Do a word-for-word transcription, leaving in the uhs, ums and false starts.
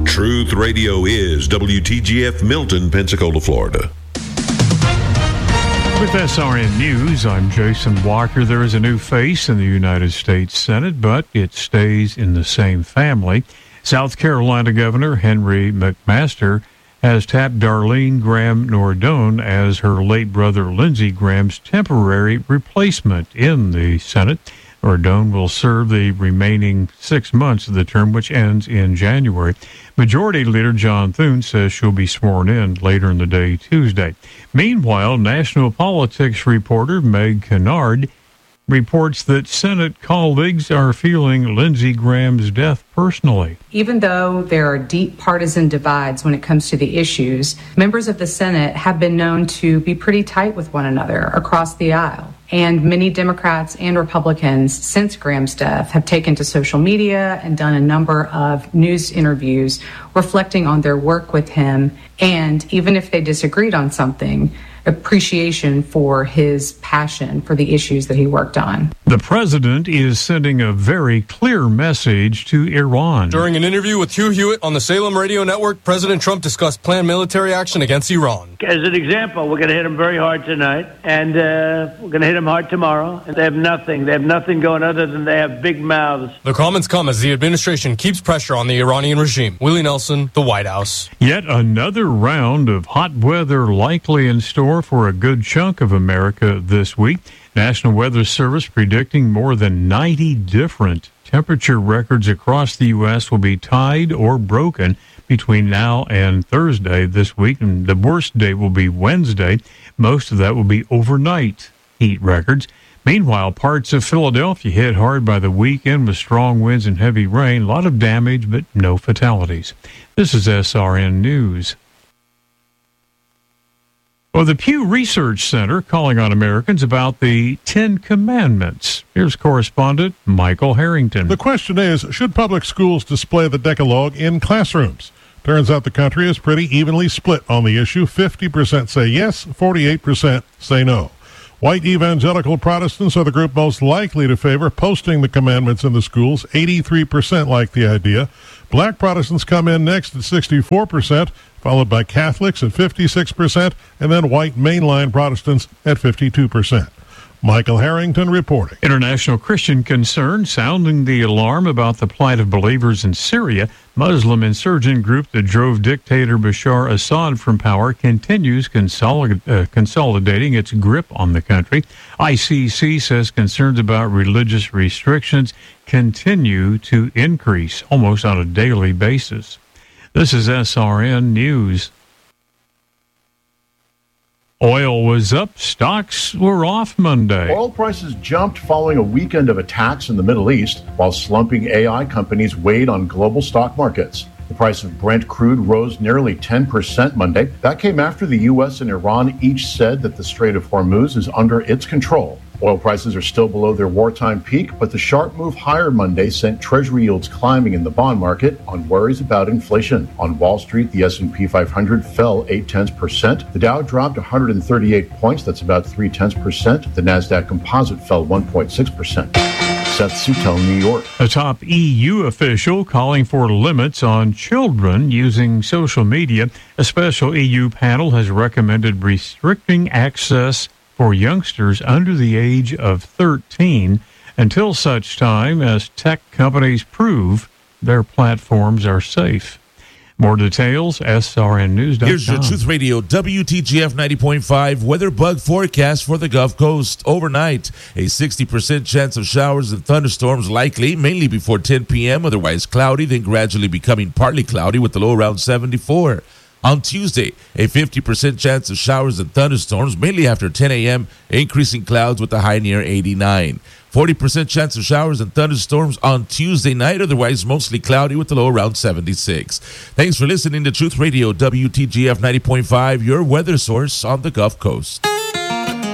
Truth Radio is W T G F Milton, Pensacola, Florida. With S R N News, I'm Jason Walker. There is a new face in the United States Senate, but it stays in the same family. South Carolina Governor Henry McMaster has tapped Darlene Graham Nordone as her late brother Lindsey Graham's temporary replacement in the Senate. Nordone will serve the remaining six months of the term, which ends in January. Majority Leader John Thune says she'll be sworn in later in the day Tuesday. Meanwhile, national politics reporter Meg Kennard reports that Senate colleagues are feeling Lindsey Graham's death personally. Even though there are deep partisan divides when it comes to the issues, members of the Senate have been known to be pretty tight with one another across the aisle. And many Democrats and Republicans since Graham's death have taken to social media and done a number of news interviews reflecting on their work with him, and even if they disagreed on something, appreciation for his passion for the issues that he worked on. The president is sending a very clear message to Iran. During an interview with Hugh Hewitt on the Salem Radio Network, President Trump discussed planned military action against Iran. As an example, we're going to hit them very hard tonight, and uh, we're going to hit them hard tomorrow. And they have nothing. They have nothing going other than they have big mouths. The comments come as the administration keeps pressure on the Iranian regime. Willie Nelson, the White House. Yet another round of hot weather likely in store for a good chunk of America this week. National Weather Service predicting more than ninety different temperature records across the U S will be tied or broken between now and Thursday this week, and the worst day will be Wednesday. Most of that will be overnight heat records. Meanwhile, parts of Philadelphia hit hard by the weekend with strong winds and heavy rain. A lot of damage, but no fatalities. This is S R N News. Well, the Pew Research Center calling on Americans about the Ten Commandments. Here's correspondent Michael Harrington. The question is, should public schools display the Decalogue in classrooms? Turns out the country is pretty evenly split on the issue. fifty percent say yes, forty-eight percent say no. White evangelical Protestants are the group most likely to favor posting the commandments in the schools. eighty-three percent like the idea. Black Protestants come in next at sixty-four percent, followed by Catholics at fifty-six percent, and then white mainline Protestants at fifty-two percent. Michael Harrington reporting. International Christian concern sounding the alarm about the plight of believers in Syria. Muslim insurgent group that drove dictator Bashar Assad from power continues consolid- uh, consolidating its grip on the country. I C C says concerns about religious restrictions continue to increase almost on a daily basis. This is S R N News. Oil was up, stocks were off Monday. Oil prices jumped following a weekend of attacks in the Middle East, while slumping A I companies weighed on global stock markets. The price of Brent crude rose nearly ten percent Monday. That came after the U S and Iran each said that the Strait of Hormuz is under its control. Oil prices are still below their wartime peak, but the sharp move higher Monday sent Treasury yields climbing in the bond market on worries about inflation. On Wall Street, the S and P five hundred fell eight tenths percent. The Dow dropped one hundred thirty-eight points, that's about three tenths percent. The Nasdaq Composite fell one point six percent. Seth Sutel, New York. A top E U official calling for limits on children using social media. A special E U panel has recommended restricting access for youngsters under the age of thirteen until such time as tech companies prove their platforms are safe. More details, S R N news dot com. Here's your Truth Radio W T G F ninety point five weather bug forecast for the Gulf Coast. Overnight, a sixty percent chance of showers and thunderstorms likely, mainly before ten p.m., otherwise cloudy, then gradually becoming partly cloudy with the low around seventy-four. On Tuesday, a fifty percent chance of showers and thunderstorms, mainly after ten a.m., increasing clouds with a high near eighty-nine. forty percent chance of showers and thunderstorms on Tuesday night, otherwise mostly cloudy with a low around seventy-six. Thanks for listening to Truth Radio W T G F ninety point five, your weather source on the Gulf Coast.